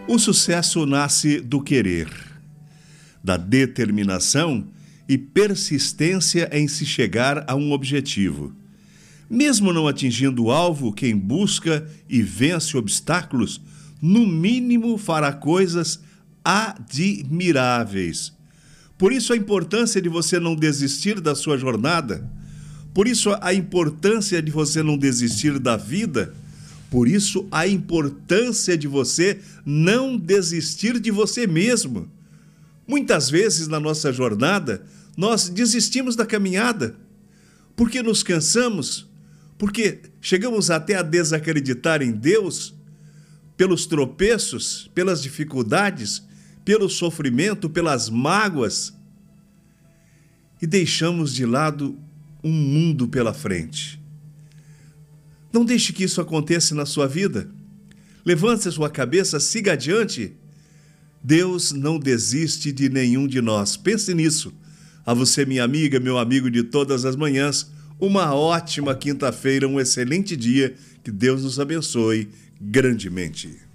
O sucesso nasce do querer, da determinação e persistência em se chegar a um objetivo. Mesmo não atingindo o alvo, quem busca e vence obstáculos, no mínimo fará coisas admiráveis. Por isso a importância de você não desistir da sua jornada, por isso a importância de você não desistir da vida, por isso a importância de você não desistir de você mesmo. Muitas vezes na nossa jornada, nós desistimos da caminhada, porque nos cansamos, porque chegamos até a desacreditar em Deus, pelos tropeços, pelas dificuldades, pelo sofrimento, pelas mágoas, e deixamos de lado um mundo pela frente. Não deixe que isso aconteça na sua vida. Levante a sua cabeça, siga adiante. Deus não desiste de nenhum de nós. Pense nisso. A você, minha amiga, meu amigo de todas as manhãs, uma ótima quinta-feira, um excelente dia. Que Deus nos abençoe grandemente.